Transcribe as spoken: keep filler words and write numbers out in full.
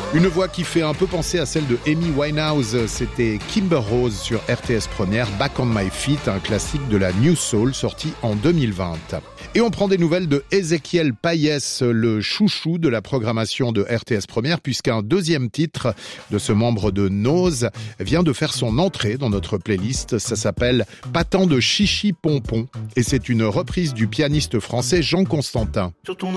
Une voix qui fait un peu penser à celle de Amy Winehouse, c'était Kimber Rose sur R T S Première, Back on My Feet, un classique de la New Soul sorti en deux mille vingt. Et on prend des nouvelles de Ezequiel Payès, le chouchou de la programmation de R T S Première, puisqu'un deuxième titre de ce membre de Nose vient de faire son entrée dans notre playlist. Ça s'appelle Pas tant de chichi pompon et c'est une reprise du pianiste français Jean Constantin. Sur ton